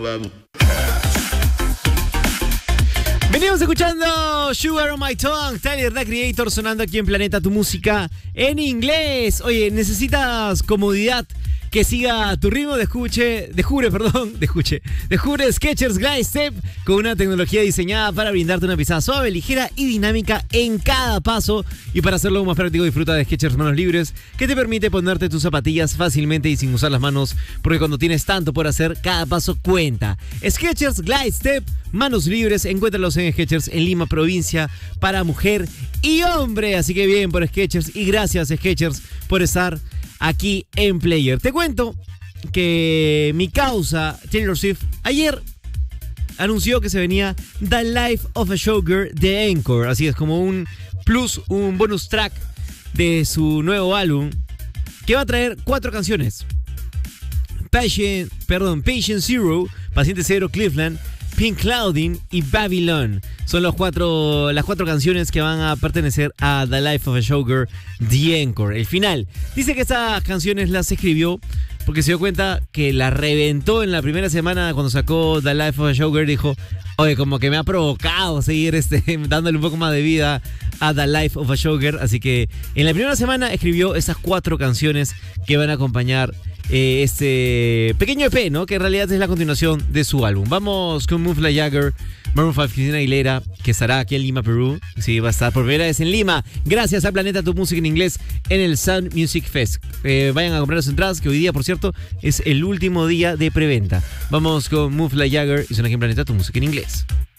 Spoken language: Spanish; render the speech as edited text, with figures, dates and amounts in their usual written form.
Venimos escuchando Sugar on My Tongue, Tyler, The Creator, sonando aquí en Planeta Tu Música en inglés. Oye, ¿necesitas comodidad que siga tu ritmo? Descubre Skechers Glide Step con una tecnología diseñada para brindarte una pisada suave, ligera y dinámica en cada paso. Y para hacerlo más práctico, disfruta de Skechers Manos Libres, que te permite ponerte tus zapatillas fácilmente y sin usar las manos, porque cuando tienes tanto por hacer, cada paso cuenta. Skechers Glide Step, Manos Libres, encuéntralos en Skechers en Lima, provincia, para mujer y hombre. Así que bien por Skechers y gracias Skechers por estar aquí en Player. Te cuento que mi causa, Taylor Swift, ayer anunció que se venía The Life of a Showgirl de Encore. Así es, como un plus, un bonus track de su nuevo álbum, que va a traer 4 canciones. Patient Zero, Paciente Cero, Cleveland, Pink Clouding y Babylon. Son las cuatro canciones que van a pertenecer a The Life of a Showgirl, The Encore. El final. Dice que estas canciones las escribió porque se dio cuenta que la reventó en la primera semana cuando sacó The Life of a Showgirl. Dijo, oye, como que me ha provocado seguir dándole un poco más de vida a The Life of a Showgirl. Así que en la primera semana escribió esas 4 canciones que van a acompañar este pequeño EP, ¿no? Que en realidad es la continuación de su álbum. Vamos con Move Like Jagger, Maroon 5, Cristina Aguilera, que estará aquí en Lima, Perú. Sí, va a estar por primera vez en Lima, gracias a Planeta Tu Música en inglés, en el Sound Music Fest. Vayan a comprar las entradas, que hoy día, por cierto, es el último día de preventa. Vamos con Move Like Jagger y suena aquí en Planeta Tu Música en inglés.